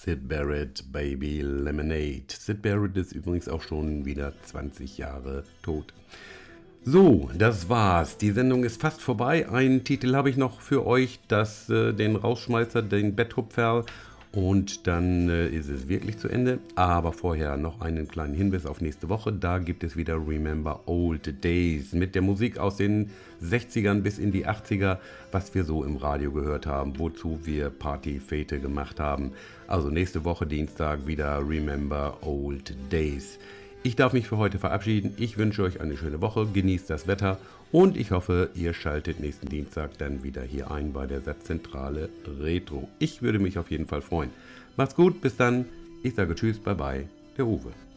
Syd Barrett, Baby Lemonade. Syd Barrett ist übrigens auch schon wieder 20 Jahre tot. So, das war's. Die Sendung ist fast vorbei. Einen Titel habe ich noch für euch, den Rausschmeißer, den Betthupferl. Und dann ist es wirklich zu Ende. Aber vorher noch einen kleinen Hinweis auf nächste Woche. Da gibt es wieder Remember Old Days mit der Musik aus den 60ern bis in die 80er, was wir so im Radio gehört haben, wozu wir Partyfete gemacht haben. Also nächste Woche Dienstag wieder Remember Old Days. Ich darf mich für heute verabschieden. Ich wünsche euch eine schöne Woche, genießt das Wetter und ich hoffe, ihr schaltet nächsten Dienstag dann wieder hier ein bei der Satzzentrale Retro. Ich würde mich auf jeden Fall freuen. Macht's gut, bis dann. Ich sage Tschüss, bye bye, der Uwe.